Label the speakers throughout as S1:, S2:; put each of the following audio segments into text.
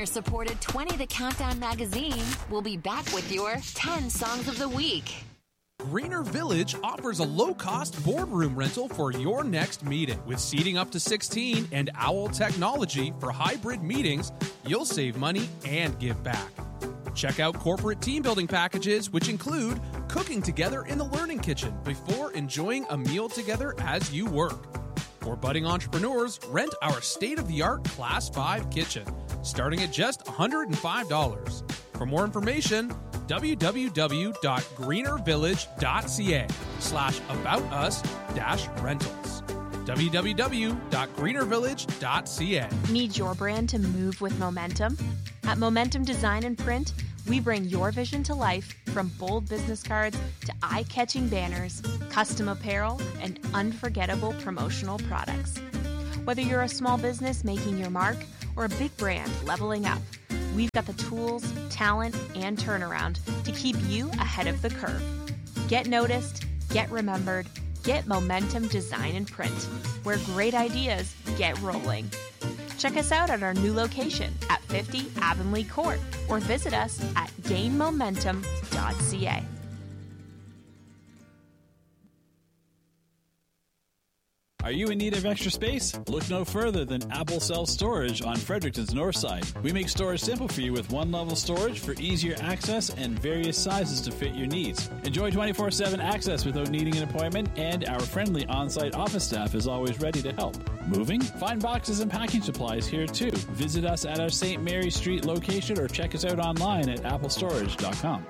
S1: Listener-supported 20 The Countdown magazine will be back with your 10 Songs of the Week.
S2: Greener Village offers a low-cost boardroom rental for your next meeting. With seating up to 16 and OWL technology for hybrid meetings, you'll save money and give back. Check out corporate team building packages, which include cooking together in the Learning Kitchen before enjoying a meal together as you work. For budding entrepreneurs, rent our state-of-the-art Class 5 kitchen, starting at just $105. For more information, www.greenervillage.ca/aboutus-rentals. www.greenervillage.ca.
S3: Need your brand to move with momentum? At Momentum Design and Print, we bring your vision to life, from bold business cards to eye-catching banners, custom apparel, and unforgettable promotional products. Whether you're a small business making your mark or a big brand leveling up, we've got the tools, talent, and turnaround to keep you ahead of the curve. Get noticed, get remembered, get Momentum Design and Print, where great ideas get rolling. Check us out at our new location at 50 Avonlea Court or visit us at gainmomentum.ca.
S4: Are you in need of extra space? Look no further than Apple Self Storage on Fredericton's north side. We make storage simple for you with one-level storage for easier access and various sizes to fit your needs. Enjoy 24/7 access without needing an appointment, and our friendly on-site office staff is always ready to help. Moving? Find boxes and packing supplies here too. Visit us at our St. Mary Street location or check us out online at applestorage.com.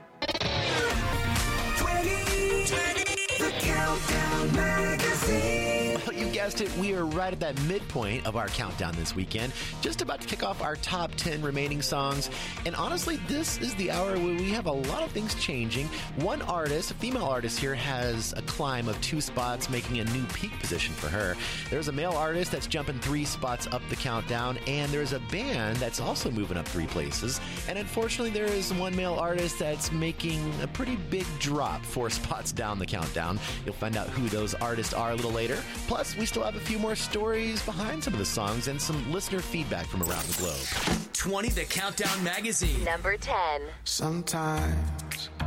S5: 2020, the Countdown Magazine.
S6: You guessed it, we are right at that midpoint of our countdown this weekend, just about to kick off our top 10 remaining songs. And honestly, this is the hour where we have a lot of things changing. One artist, a female artist here, has a climb of 2 spots, making a new peak position for her. There's a male artist that's jumping 3 spots up the countdown, and there's a band that's also moving up 3 places. And unfortunately, there is one male artist that's making a pretty big drop 4 spots down the countdown. You'll find out who those artists are a little later. Plus, we still have a few more stories behind some of the songs and some listener feedback from around the globe.
S5: 20 The Countdown Magazine.
S1: Number 10.
S7: Sometimes